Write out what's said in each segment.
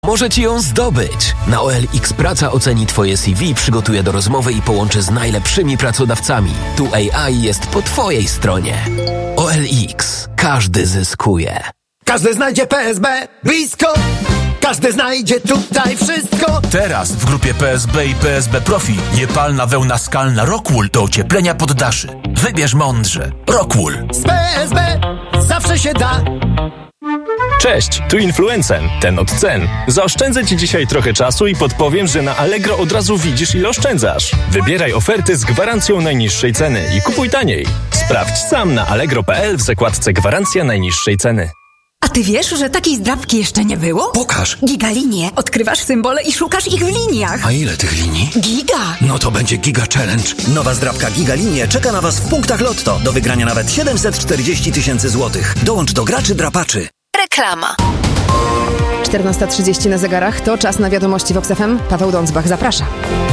pomoże Ci ją zdobyć. Na OLX Praca oceni Twoje CV, przygotuje do rozmowy i połączy z najlepszymi pracodawcami. Tu AI jest po Twojej stronie. OLX. Każdy zyskuje. Każdy znajdzie PSB blisko. Każdy znajdzie tutaj wszystko. Teraz w grupie PSB i PSB Profi niepalna wełna skalna Rockwool do ocieplenia poddaszy. Wybierz mądrze. Rockwool. Z PSB zawsze się da. Cześć, tu Influencen, ten od cen. Zaoszczędzę Ci dzisiaj trochę czasu i podpowiem, że na Allegro od razu widzisz, ile oszczędzasz. Wybieraj oferty z gwarancją najniższej ceny i kupuj taniej. Sprawdź sam na allegro.pl w zakładce gwarancja najniższej ceny. A ty wiesz, że takiej zdrabki jeszcze nie było? Pokaż. Gigalinie. Odkrywasz symbole i szukasz ich w liniach. A ile tych linii? Giga. No to będzie Giga Challenge. Nowa zdrabka Gigalinie czeka na Was w punktach Lotto. Do wygrania nawet 740 000 złotych. Dołącz do graczy drapaczy. Reklama. 14:30 na zegarach. To czas na wiadomości Vox FM. Paweł Dądzbach zaprasza.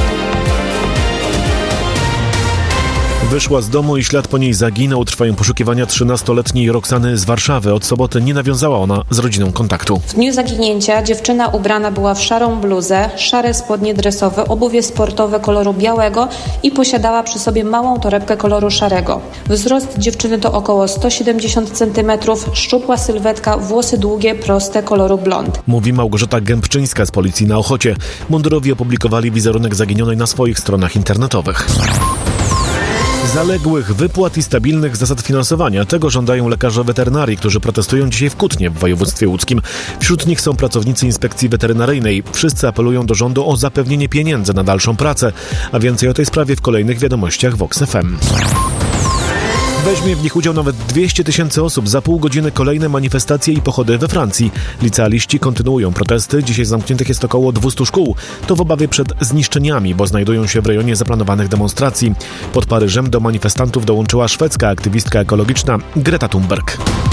Wyszła z domu i ślad po niej zaginął. Trwają poszukiwania 13-letniej Roxany z Warszawy. Od soboty nie nawiązała ona z rodziną kontaktu. W dniu zaginięcia dziewczyna ubrana była w szarą bluzę, szare spodnie dresowe, obuwie sportowe koloru białego i posiadała przy sobie małą torebkę koloru szarego. Wzrost dziewczyny to około 170 cm, szczupła sylwetka, włosy długie, proste, koloru blond. Mówi Małgorzata Gębczyńska z Policji na Ochocie. Mundurowi opublikowali wizerunek zaginionej na swoich stronach internetowych. Zaległych wypłat i stabilnych zasad finansowania. Tego żądają lekarze weterynarii, którzy protestują dzisiaj w Kutnie w województwie łódzkim. Wśród nich są pracownicy Inspekcji Weterynaryjnej. Wszyscy apelują do rządu o zapewnienie pieniędzy na dalszą pracę. A więcej o tej sprawie w kolejnych wiadomościach Vox FM. Weźmie w nich udział nawet 200 000 osób. Za pół godziny kolejne manifestacje i pochody we Francji. Licealiści kontynuują protesty. Dzisiaj zamkniętych jest około 200 szkół. To w obawie przed zniszczeniami, bo znajdują się w rejonie zaplanowanych demonstracji. Pod Paryżem do manifestantów dołączyła szwedzka aktywistka ekologiczna Greta Thunberg.